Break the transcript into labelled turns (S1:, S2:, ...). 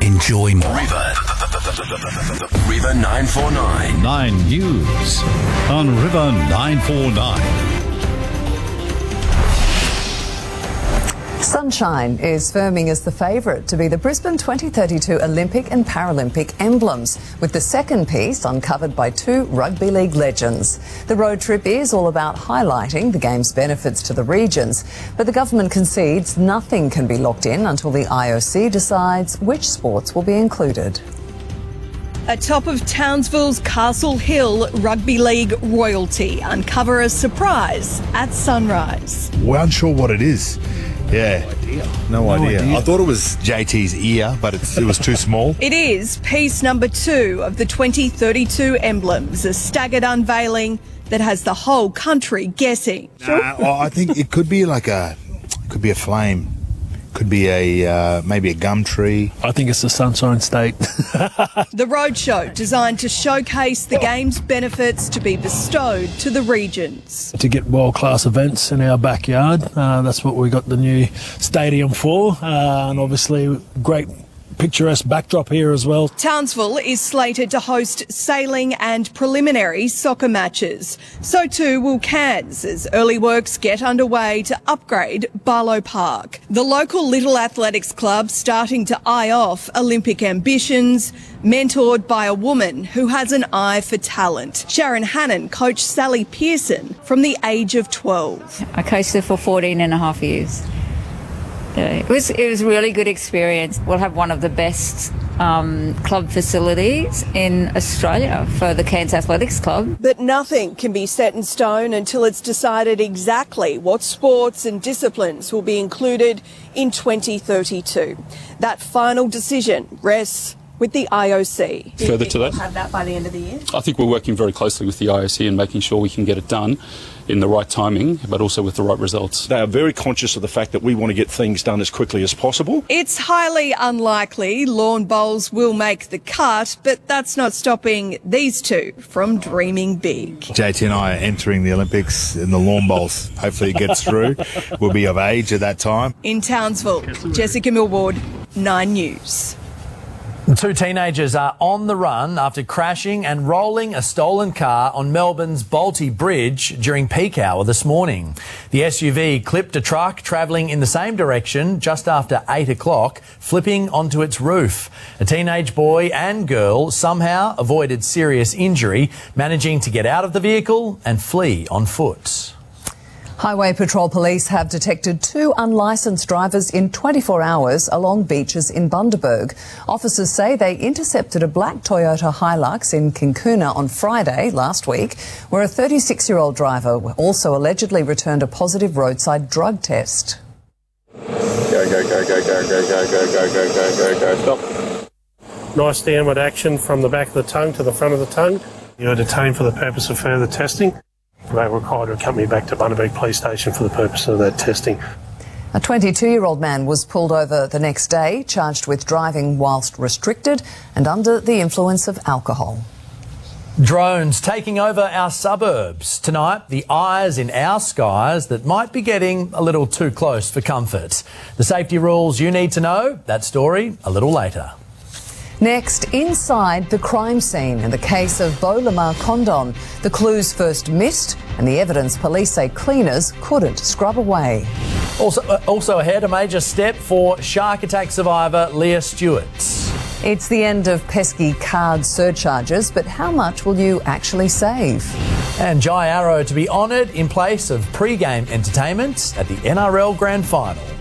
S1: Enjoy more. River 949.
S2: 9 News on River 949.
S3: Sunshine is firming as the favourite to be the Brisbane 2032 Olympic and Paralympic emblems, with the second piece uncovered by two rugby league legends. The road trip is all about highlighting the game's benefits to the regions, but the government concedes nothing can be locked in until the IOC decides which sports will be included.
S4: Atop of Townsville's Castle Hill, rugby league royalty uncover a surprise at sunrise.
S5: We're unsure what it is. Yeah, no idea. I thought it was JT's ear, but it was too small.
S4: It is piece number 2 of the 2032 emblems, a staggered unveiling that has the whole country guessing.
S5: I think it could be a flame. Could be maybe a gum tree.
S6: I think it's the Sunshine State.
S4: The roadshow designed to showcase the game's benefits to be bestowed to the regions.
S6: To get world-class events in our backyard, that's what we got the new stadium for, and obviously great picturesque backdrop here as well.
S4: Townsville is slated to host sailing and preliminary soccer matches. So too will Cairns as early works get underway to upgrade Barlow Park. The local Little Athletics Club starting to eye off Olympic ambitions, mentored by a woman who has an eye for talent. Sharon Hannon coached Sally Pearson from the age of 12.
S7: I coached her for 14 and a half years. It was a really good experience. We'll have one of the best club facilities in Australia for the Cairns Athletics Club.
S4: But nothing can be set in stone until it's decided exactly what sports and disciplines will be included in 2032. That final decision rests with the IOC.
S8: Further to that,
S4: we'll have that by the end of the year?
S8: I think we're working very closely with the IOC and making sure we can get it done in the right timing, but also with the right results.
S9: They are very conscious of the fact that we want to get things done as quickly as possible.
S4: It's highly unlikely lawn bowls will make the cut, but that's not stopping these two from dreaming big.
S5: JT and I are entering the Olympics in the lawn bowls. Hopefully it gets through. We'll be of age at that time.
S4: In Townsville, Jessica Millward, 9 News.
S10: Two teenagers are on the run after crashing and rolling a stolen car on Melbourne's Balti Bridge during peak hour this morning. The SUV clipped a truck travelling in the same direction just after 8 o'clock, flipping onto its roof. A teenage boy and girl somehow avoided serious injury, managing to get out of the vehicle and flee on foot.
S3: Highway Patrol Police have detected 2 unlicensed drivers in 24 hours along beaches in Bundaberg. Officers say they intercepted a black Toyota Hilux in Kinkuna on Friday last week, where a 36-year-old driver also allegedly returned a positive roadside drug test.
S11: Go, stop. Nice downward action from the back of the tongue to the front of the tongue. You are detained for the purpose of further testing. They were required to accompany back to Bundaberg Police Station for the purpose of that testing.
S3: A 22-year-old man was pulled over the next day, charged with driving whilst restricted and under the influence of alcohol.
S10: Drones taking over our suburbs. Tonight, the eyes in our skies that might be getting a little too close for comfort. The safety rules you need to know, that story a little later.
S3: Next, inside the crime scene in the case of Beau Lamar Condon. The clues first missed and the evidence police say cleaners couldn't scrub away.
S10: Also ahead, a major step for shark attack survivor Leah Stewart.
S3: It's the end of pesky card surcharges, but how much will you actually save?
S10: And Jai Arrow to be honoured in place of pre-game entertainment at the NRL Grand Final.